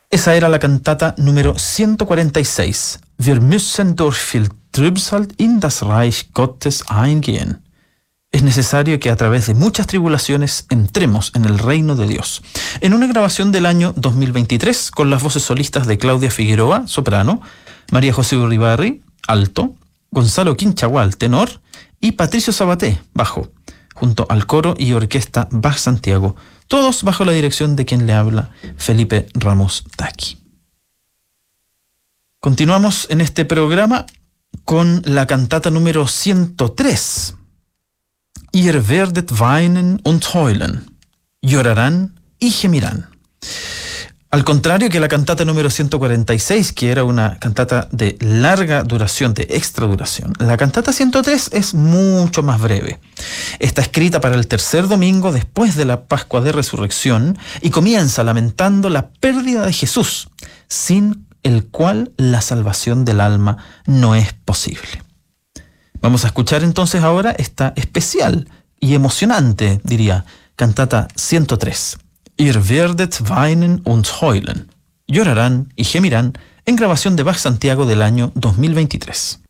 Esa era la cantata número 146. Wir müssen durch viel Trübsal in das Reich Gottes eingehen. Es necesario que a través de muchas tribulaciones entremos en el reino de Dios. En una grabación del año 2023 con las voces solistas de Claudia Figueroa, soprano, María José Uribarri, alto, Gonzalo Quinchagual, tenor, y Patricio Sabaté, bajo, junto al coro y orquesta Bach Santiago, todos bajo la dirección de quien le habla, Felipe Ramos Taqui. Continuamos en este programa con la cantata número 103. Ihr werdet weinen und heulen. Llorarán y gemirán. Al contrario que la cantata número 146, que era una cantata de larga duración, de extra duración, la cantata 103 es mucho más breve. Está escrita para el tercer domingo después de la Pascua de Resurrección y comienza lamentando la pérdida de Jesús, sin el cual la salvación del alma no es posible. Vamos a escuchar entonces ahora esta especial y emocionante, diría, cantata 103. Ihr werdet weinen und heulen. Llorarán y gemirán, en grabación de Bach Santiago del año 2023.